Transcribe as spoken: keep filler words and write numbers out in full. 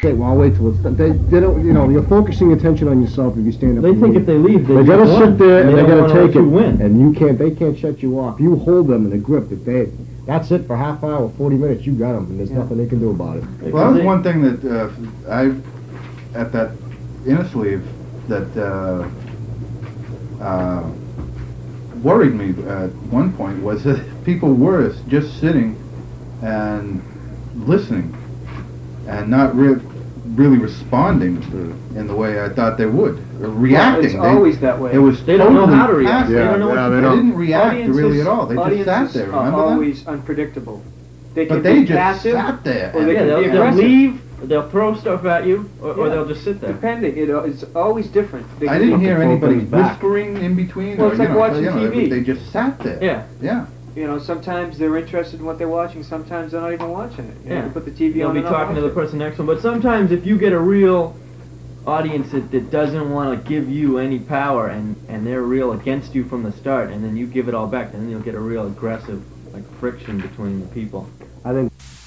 stay. Well, I'll wait till it's done. They, they don't, you know, you're focusing attention on yourself if you stand up. They and think leave. if they leave, they, They gotta just sit won, there and they they don't gotta wanna let take it, you win. and you can't. They can't shut you off. You hold them in a grip. If they, that's it for half hour, forty minutes. You got them, and there's Yeah. nothing they can do about it. Well, that was one thing that uh, I, at that inner sleeve, that uh, uh, worried me at one point was that people were just sitting and listening and not re- really responding in the way I thought they would, or reacting. Well, it's They- always that way. It was They don't know totally how to react. passive. They don't know what Yeah, to they They don't. didn't react Audiences- really at all. They just sat audiences there. are Remember that? always unpredictable. They can But they be just passive, sat there. or and- they Yeah, can they'll, be they'll aggressive. leave, they'll throw stuff at you, or, or Yeah. they'll just sit there. Depending, you know, it's always different. They I can didn't be- hear throw anybody things back. whispering in between. Well, or, it's you like know, watching you know, T V. They just sat there. Yeah. Yeah. You know, sometimes they're interested in what they're watching, sometimes they're not even watching it. You know, Yeah. they put the T V They'll on be and not talking to the watch it. person next to them, but sometimes if you get a real audience that, that doesn't want to give you any power and, and they're real against you from the start, and then you give it all back, then you'll get a real aggressive like friction between the people. I think